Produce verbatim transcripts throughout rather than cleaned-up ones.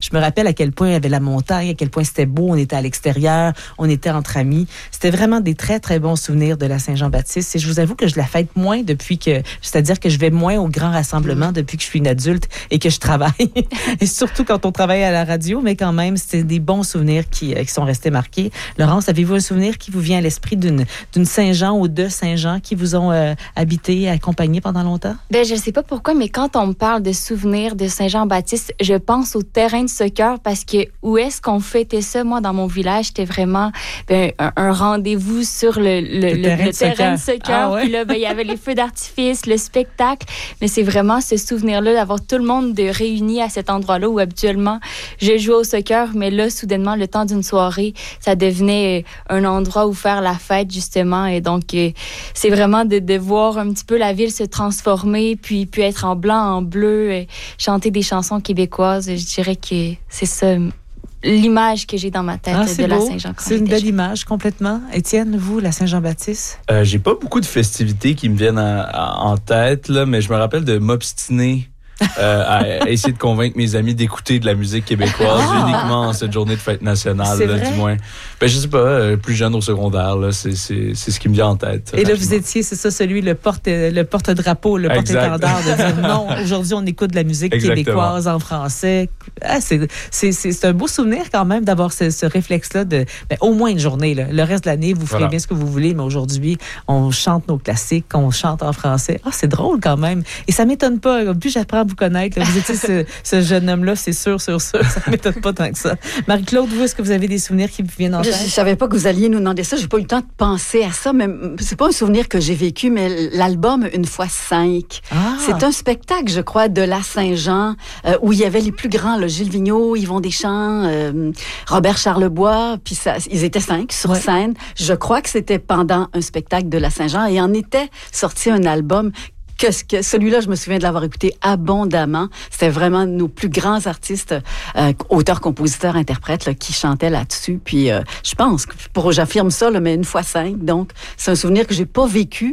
je me rappelle à quel point il y avait la montagne, à quel point c'était beau, on était à l'extérieur, on était entre amis. C'était vraiment des très, très bons souvenirs de la Saint-Jean-Baptiste. Et je vous avoue que je la fête moins depuis que, c'est-à-dire que je vais moins aux grands rassemblements depuis que je suis une adulte et que je travaille. Et surtout quand on travaille à la radio, mais quand même, c'était des bons souvenirs qui, qui sont restés marqués. Laurence, avez-vous un souvenir qui vous vient à l'esprit d'une, d'une Saint-Jean ou de Saint-Jean qui vous ont euh, habité, accompagné pendant longtemps? Ben, je sais pas pourquoi, mais quand on me parle de souvenirs de Saint-Jean-Baptiste, je pense au terrain de soccer parce que où est-ce qu'on fêtait ça? Moi, dans mon village, c'était vraiment ben, un, un rendez-vous sur le, le, le, le terrain, le de, terrain soccer. de soccer. Ah, ouais? Puis là, ben, il y avait les feux d'artifice, le spectacle. Mais c'est vraiment ce souvenir-là d'avoir tout le monde de réuni à cet endroit-là où habituellement, je jouais au soccer, mais là, soudainement, le temps d'une soirée, ça devenait un endroit où faire la fête, justement. Et donc, euh, c'est vraiment de, de voir un petit peu la ville se transformer, puis, puis être en blanc, en bleu, euh, chanter des chansons québécoises. Je dirais que c'est ça, l'image que j'ai dans ma tête ah, de beau. la Saint-Jean. C'est une belle jeune. image, complètement. Étienne, vous, la Saint-Jean-Baptiste? Euh, j'ai pas beaucoup de festivités qui me viennent à, à, en tête, là, mais je me rappelle de m'obstiner Euh, à essayer de convaincre mes amis d'écouter de la musique québécoise ah! uniquement en cette journée de fête nationale, là, du moins. Ben, je sais pas, euh, plus jeune au secondaire, là, c'est, c'est, c'est ce qui me vient en tête. Et là, vous étiez, c'est ça, celui, le, porte, le porte-drapeau, le porte-étendard de dire non, aujourd'hui, on écoute de la musique Exactement. québécoise en français. Ah, c'est, c'est, c'est, c'est un beau souvenir quand même d'avoir ce, ce réflexe-là de, ben, au moins une journée, là. Le reste de l'année, vous ferez voilà. bien ce que vous voulez, mais aujourd'hui, on chante nos classiques, on chante en français. Ah, c'est drôle quand même. Et ça m'étonne pas. Plus j'apprends à vous connaître, là, vous étiez ce, ce jeune homme-là, c'est sûr, sûr, sûr. Ça ne m'étonne pas tant que ça. Marie-Claude, vous, est-ce que vous avez des souvenirs qui vous viennent en tête? Je ne savais pas que vous alliez nous demander ça. Je n'ai pas eu le temps de penser à ça, mais c'est pas un souvenir que j'ai vécu, mais l'album Une fois cinq. Ah. C'est un spectacle, je crois, de la Saint-Jean, euh, où il y avait les plus grands, là, Gilles Vigneault, Yvon Deschamps, euh, Robert Charlebois, puis ça, ils étaient cinq sur ouais. scène. Je crois que c'était pendant un spectacle de la Saint-Jean, et en était sorti un album que, que celui-là, je me souviens de l'avoir écouté abondamment. C'était vraiment nos plus grands artistes, euh, auteurs, compositeurs, interprètes, là, qui chantaient là-dessus. Puis, euh, je pense, pour j'affirme ça, là, mais une fois cinq. Donc, c'est un souvenir que j'ai pas vécu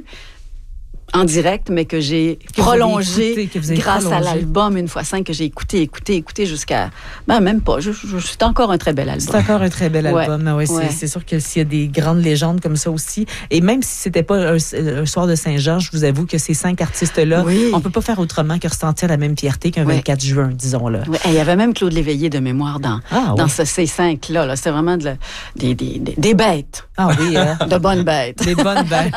en direct, mais que j'ai que prolongé écouté, que grâce prolongé. à l'album Une fois cinq que j'ai écouté, écouté, écouté jusqu'à... Ben, même pas. Je, je, c'est encore un très bel album. C'est encore un très bel album. Ouais. Ouais, c'est, ouais. c'est sûr que s'il y a des grandes légendes comme ça aussi, et même si c'était pas un, un soir de Saint-Jean, je vous avoue que ces cinq artistes-là, oui. on peut pas faire autrement que ressentir la même fierté qu'un ouais. vingt-quatre juin, disons-là. Ouais. Il y avait même Claude Léveillé de mémoire dans, ah, dans ouais. ce, ces cinq-là. Là. C'était vraiment de la, des, des, des, des bêtes. Ah oui, hein? De bonnes bêtes. Des bonnes bêtes.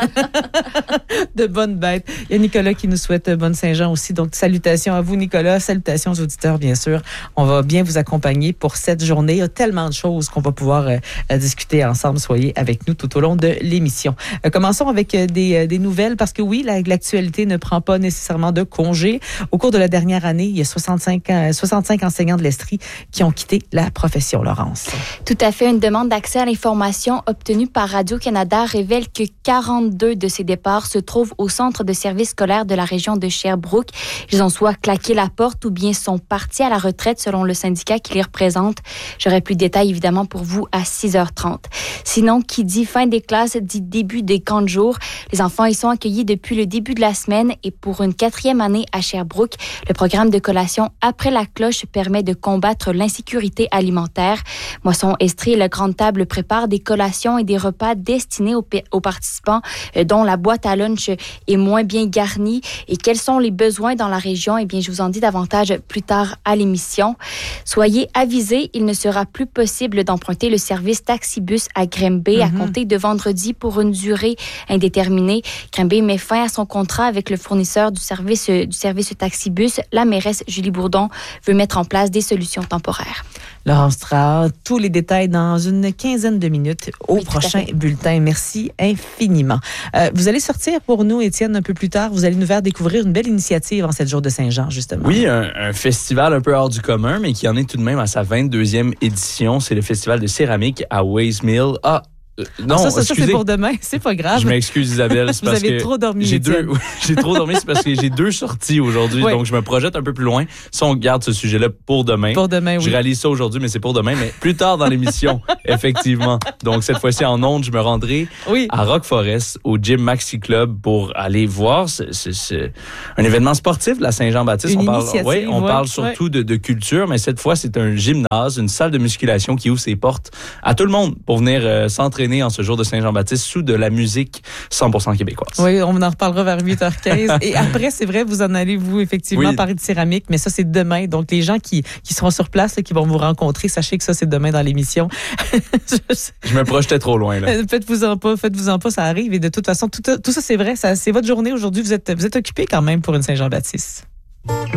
De bonnes bêtes. Il y a Nicolas qui nous souhaite bonne Saint-Jean aussi. Donc, salutations à vous, Nicolas. Salutations aux auditeurs, bien sûr. On va bien vous accompagner pour cette journée. Il y a tellement de choses qu'on va pouvoir euh, discuter ensemble. Soyez avec nous tout au long de l'émission. Euh, commençons avec euh, des, euh, des nouvelles parce que oui, la, l'actualité ne prend pas nécessairement de congé. Au cours de la dernière année, il y a soixante-cinq, euh, soixante-cinq enseignants de l'Estrie qui ont quitté la profession, Laurence. Tout à fait. Une demande d'accès à l'information obtenue par Radio-Canada révèle que quarante-deux de ces départs se trouvent au centre de services scolaires de la région de Sherbrooke. Ils ont soit claqué la porte ou bien sont partis à la retraite selon le syndicat qui les représente. J'aurai plus de détails évidemment pour vous à six heures trente. Sinon, qui dit fin des classes dit début des camps de jour. Les enfants y sont accueillis depuis le début de la semaine et pour une quatrième année à Sherbrooke, le programme de collation Après la cloche permet de combattre l'insécurité alimentaire. Moisson Estrie et la Grande Table préparent des collations et des repas destinés aux, p- aux participants dont la boîte à lunch est moins bien garnie. Et quels sont les besoins dans la région? Eh bien, je vous en dis davantage plus tard à l'émission. Soyez avisés, il ne sera plus possible d'emprunter le service Taxibus à Grimby mm-hmm. à compter de vendredi pour une durée indéterminée. Grimby met fin à son contrat avec le fournisseur du service, du service Taxibus. La mairesse Julie Bourdon veut mettre en place des solutions temporaires. Laurence Strah, tous les détails dans une quinzaine de minutes au oui, prochain bulletin. Merci infiniment. Euh, vous allez sortir pour nous, Étienne, un peu plus tard. Vous allez nous faire découvrir une belle initiative en cette jour de Saint-Jean, justement. Oui, un, un festival un peu hors du commun, mais qui en est tout de même à sa vingt-deuxième édition. C'est le festival de céramique à Waze Mill. Ah, Euh, non, ah, ça, ça, ça c'est pour demain. C'est pas grave. Je m'excuse, Isabelle. C'est Vous parce avez que trop dormi. J'ai, deux, j'ai trop dormi, c'est parce que j'ai deux sorties aujourd'hui. Oui. Donc, je me projette un peu plus loin. Si on garde ce sujet-là pour demain. Pour demain, oui. Je réalise ça aujourd'hui, mais c'est pour demain. Mais plus tard dans l'émission, effectivement. Donc, cette fois-ci, en ondes, je me rendrai oui. à Rock Forest, au Gym Maxi Club, pour aller voir ce, ce, ce, un événement sportif de la Saint-Jean-Baptiste. Une on parle, initiative, ouais, on ouais, parle surtout ouais. de, de culture, mais cette fois, c'est un gymnase, une salle de musculation qui ouvre ses portes à tout le monde pour venir euh, s'entraîner en ce jour de Saint-Jean-Baptiste sous de la musique cent pour cent québécoise. Oui, on en reparlera vers huit heures quinze. Et après, c'est vrai, vous en allez, vous, effectivement, oui. parler de céramique, mais ça, c'est demain. Donc, les gens qui, qui seront sur place, là, qui vont vous rencontrer, sachez que ça, c'est demain dans l'émission. Je me projetais trop loin, là. Faites-vous-en pas, faites-vous-en pas, ça arrive. Et de toute façon, tout, tout ça, c'est vrai. Ça, c'est votre journée aujourd'hui. Vous êtes, vous êtes occupé quand même pour une Saint-Jean-Baptiste.